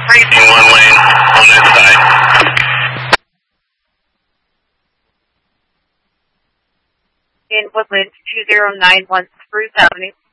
racing one lane on that side. In Woodlands, 2091 Spruce Avenue.